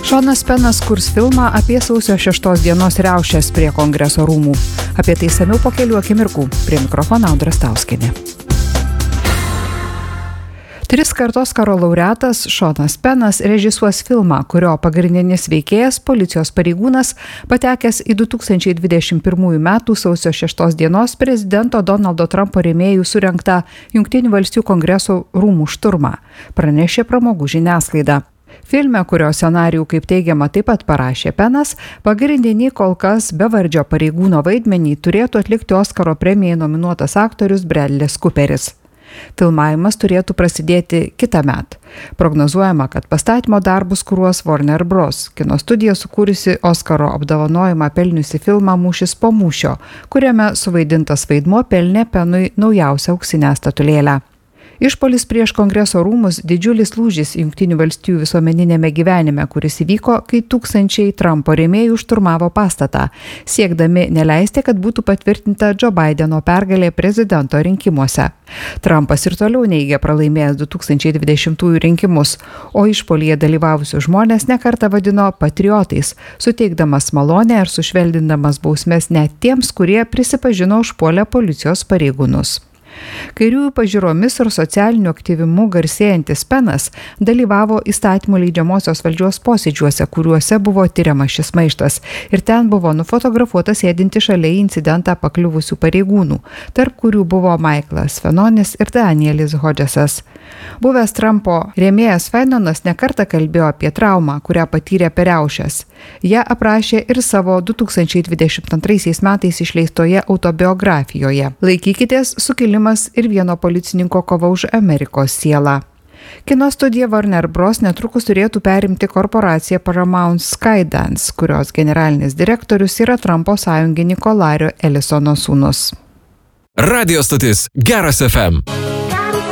Šonas Penas kurs filmą apie sausio 6 dienos riaušes prie Kongreso rūmų. Apie tai samiau po kelių akimirkų. Prie mikrofono Audra Stauskienė. 3 kartos Oskaro laureatas Šonas Penas režisuos filmą, kurio pagrindinis veikėjas policijos pareigūnas patekęs į 2021 m. sausio 6 dienos prezidento Donaldo Trumpo rėmėjų surengtą Jungtinių valstijų Kongreso rūmų šturmą, pranešė pramogų žiniasklaida. Filme, kurio scenarijų, kaip teigiama, taip pat parašė Penas, pagrindinį kol kas bevardžio pareigūno vaidmenį turėtų atlikti Oskaro premijai nominuotas aktorius Bradlis Cooperis. Filmavimas turėtų prasidėti kitąmet. Prognozuojama, kad pastatymo darbus kuruos Warner Bros. Kino studija sukūrusi Oskaro apdovanojimą pelniusi filmą Mūšis po mūšio, kuriame suvaidintas vaidmuo pelnė Penui naujausią auksinę statulėlę. Išpuolis prieš Kongreso rūmus didžiulis lūžis Jungtinių valstijų visuomeninėme gyvenime, kuris įvyko, kai tūkstančiai Trumpo rėmėjų šturmavo pastatą, siekdami neleisti, kad būtų patvirtinta Joe Bideno pergalė prezidento rinkimuose. Trumpas ir toliau neigia pralaimėjęs 2020 rinkimus, o išpuolyje dalyvavusius žmonės nekartą vadino patriotais, suteikdamas malonę ir sušvelnindamas bausmes net tiems, kurie prisipažino užpuolę policijos pareigūnus. Kairiųjų pažiūromis ir socialiniu aktyvimu garsėjantis Penas dalyvavo įstatymų leidžiamosios valdžios posėdžiuose, kuriuose buvo tyriamas šis maištas, ir ten buvo nufotografuotas sėdinti šalia į incidentą pakliuvusių pareigūnų, tarp kurių buvo Michaelas Fenonis ir Danielis Hodgesas. Buvęs Trumpo rėmėjas Fenonas nekartą kalbėjo apie traumą, kurią patyrė per riaušes. Ją aprašė ir savo 2022 metais išleistoje autobiografijoje "Laikykitės, sukilimas ir vieno policininko kova už Amerikos sielą". Kino studija Warner Bros. Netrukus turėtų perimti korporaciją Paramount Skydance, kurios generalinis direktorius yra Trumpo sąjungininko Lario Ellisono sūnus. Radio stotis Geras FM.